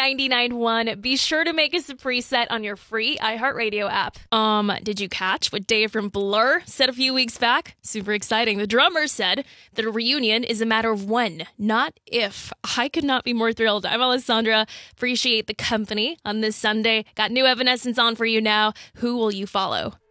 99.1. Be sure to make us a preset on your free iHeartRadio app. Did you catch what Dave from Blur said a few weeks back? Super exciting. The drummer said that a reunion is a matter of when, not if. I could not be more thrilled. I'm Alessandra. Appreciate the company on this Sunday. Got new Evanescence on for you now. Who will you follow?